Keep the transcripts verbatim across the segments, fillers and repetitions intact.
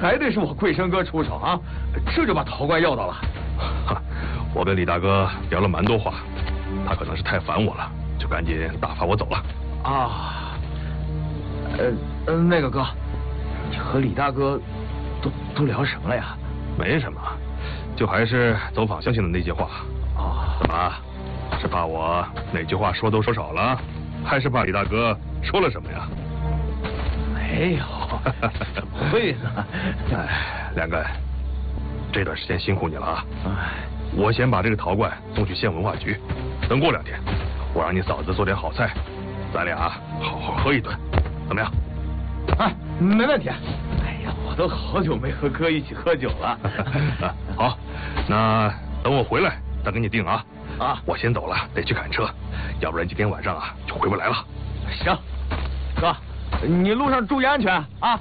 还得是我贵生哥出手啊，这就把陶罐要到了。 我跟李大哥聊了蛮多话，他可能是太烦我了，就赶紧打发我走了。 啊，呃呃，那个哥，你和李大哥都都聊什么了呀？ 没什么，就还是走访相信的那些话。 哦， 怎么了？是怕我哪句话说多说少了，还是怕李大哥说了什么呀？ 没有，怎么会呢？ 哎，两根，这段时间辛苦你了啊！ 哎， 我先把这个陶罐送去县文化局，等过两天，我让你嫂子做点好菜，咱俩好好喝一顿，怎么样？ 哎，没问题。哎呀，我都好久没和哥一起喝酒了。 好，那等我回来再给你定啊。 啊， 我先走了，得去赶车，要不然今天晚上啊就回不来了。 行，哥，你路上注意安全啊。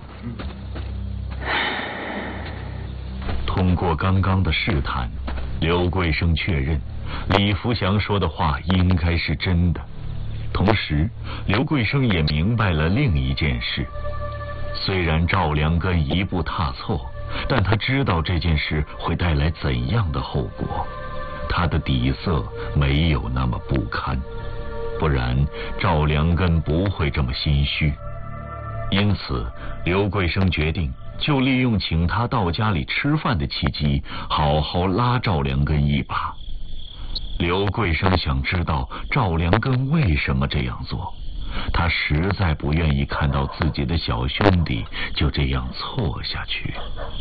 通过刚刚的试探，刘桂生确认李福祥说的话应该是真的。同时，刘桂生也明白了另一件事：虽然赵良根一步踏错，但他知道这件事会带来怎样的后果。他的底色没有那么不堪，不然赵良根不会这么心虚。因此，刘桂生决定就利用请他到家里吃饭的契机，好好拉赵良根一把。刘桂生想知道赵良根为什么这样做，他实在不愿意看到自己的小兄弟就这样错下去。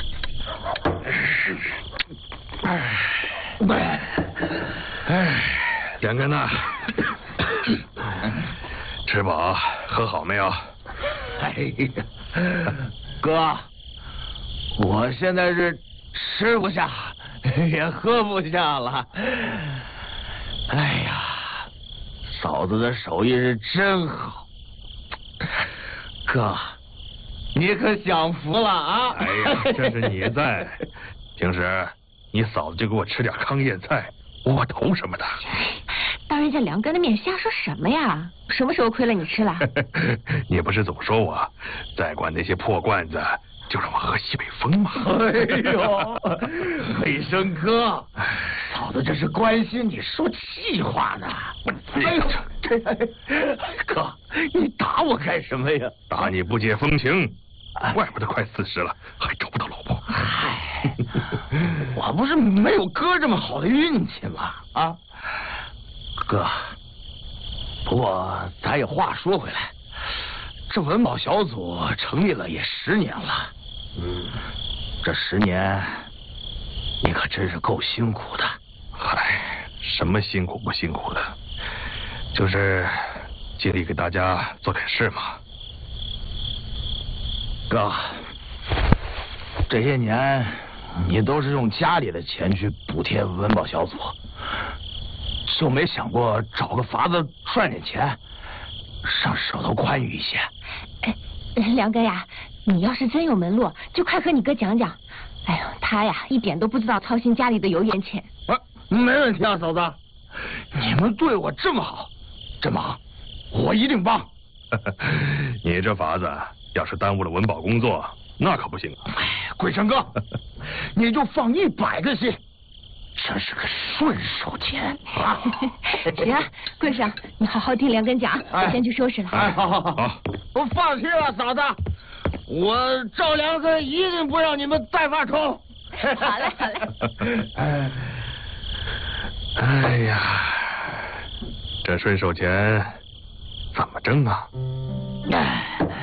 哎，哎，两根呐，吃饱喝好没有？ 哎呀，哥，我现在是吃不下，也喝不下了。哎呀，嫂子的手艺是真好，哥，你可享福了啊！ 哎呀，这是你在，平时你嫂子就给我吃点糠咽菜、窝头什么的。 当人家梁根的面瞎说什么呀？什么时候亏了你吃了？ 你不是总说我再管那些破罐子，就让我喝西北风吗？ 哎呦，桂生哥，嫂子这是关心你，说气话呢。哎呦，这哥，你打我干什么呀？ 打你不解风情，怪不得快四十了还找不到老婆。 嗨，我不是没有哥这么好的运气吗？啊，哥，不过咱也话说回来，这文保小组成立了也十年了。嗯，这十年你可真是够辛苦的。 嗨，什么辛苦不辛苦的，就是尽力给大家做点事嘛。 哥，这些年你都是用家里的钱去补贴文保小组，就没想过找个法子赚点钱，让手头宽裕一些。 哎，梁哥呀，你要是真有门路，就快和你哥讲讲。哎呦，他呀一点都不知道操心家里的油盐钱。 啊，没问题啊，嫂子，你们对我这么好，这忙我一定帮。 你这法子要是耽误了文保工作，那可不行啊！ 哎，桂生哥，你就放一百个心，这是个顺手钱啊！ 行啊，桂生，你好好听梁根讲，我先去收拾了。 哎，好好好，好，我放心了，嫂子，我赵良根一定不让你们再发愁。 好嘞，好嘞。 哎，哎呀，这顺手钱怎么挣啊？ 哎，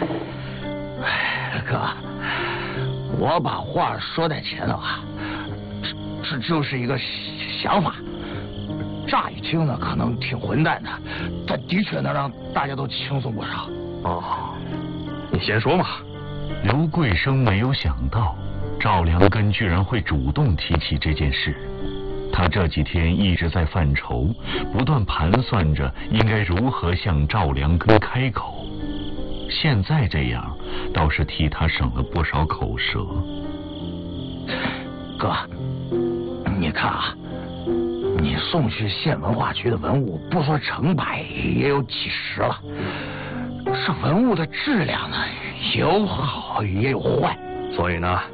哥，我把话说在前头啊，这这就是一个想法。乍一听呢，可能挺混蛋的，但的确能让大家都轻松不少。 哦，你先说嘛。 刘桂生没有想到赵良根居然会主动提起这件事，他这几天一直在犯愁，不断盘算着应该如何向赵良根开口。现在这样，倒是替他省了不少口舌。 哥，你看啊，你送去县文化局的文物，不说成百，也有几十了。这文物的质量呢，有好也有坏， 所以呢，